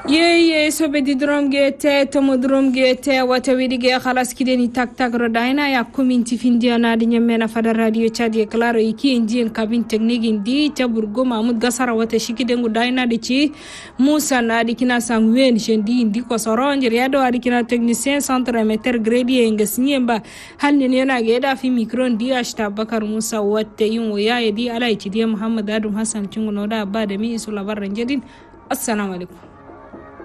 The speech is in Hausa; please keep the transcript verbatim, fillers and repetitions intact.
ye ye sobe di drum gete to mo drum gete wata widige khalas kideni tak tak rodaina ya community findiana di nyamena fada radio chadi claro iki injin cabin technique indi taburgo mahmud gasara wata shikide ngudaina di ci musa na di kina sangwen shendi indi ko soronje riado adi kina technicien centre meter grade ngasnyemba halni yana geda fi micro ndi ashta bakar musa wata yin waya di ala ci di muhammad adum hasan cingo da ba da mi isula barran jedin assalamu alaikum.